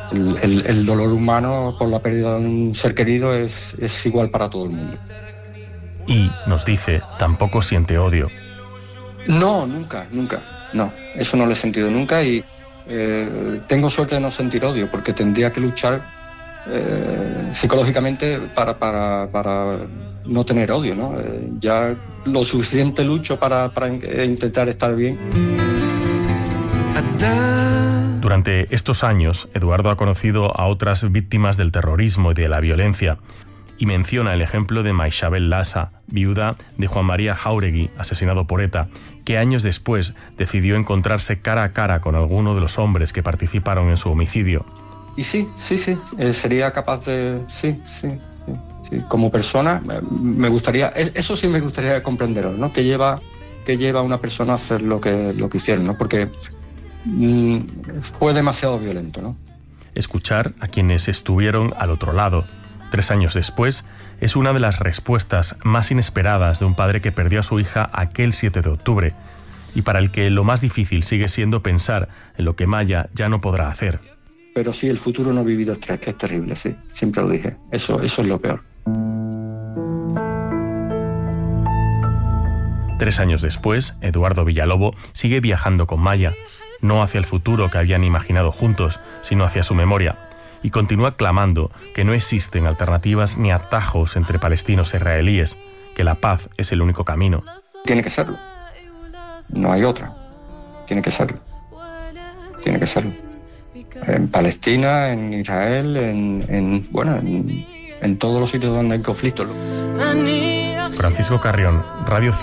El dolor humano por la pérdida de un ser querido es igual para todo el mundo. Y, nos dice, tampoco siente odio. No, nunca. No, eso no lo he sentido nunca y tengo suerte de no sentir odio porque tendría que luchar psicológicamente para no tener odio, ¿no? Ya lo suficiente lucho para intentar estar bien. Durante estos años, Eduardo ha conocido a otras víctimas del terrorismo y de la violencia y menciona el ejemplo de Maixabel Lassa, viuda de Juan María Jáuregui, asesinado por ETA, que años después decidió encontrarse cara a cara con alguno de los hombres que participaron en su homicidio. Y sí, sería capaz de... Sí. Como persona, me gustaría... Eso sí me gustaría comprenderlo, ¿no? Que lleva a una persona a hacer lo que hicieron, ¿no? Porque fue demasiado violento, ¿no? Escuchar a quienes estuvieron al otro lado 3 años después, es una de las respuestas más inesperadas de un padre que perdió a su hija aquel 7 de octubre y para el que lo más difícil sigue siendo pensar en lo que Maya ya no podrá hacer. Pero sí, el futuro no vivido es terrible, sí, siempre lo dije. Eso es lo peor. 3 años después, Eduardo Villalobo sigue viajando con Maya, no hacia el futuro que habían imaginado juntos, sino hacia su memoria, y continúa clamando que no existen alternativas ni atajos entre palestinos e israelíes, que la paz es el único camino. Tiene que serlo. No hay otra. Tiene que serlo. En Palestina, en Israel, en todos los sitios donde hay conflictos. Francisco Carrión, Radio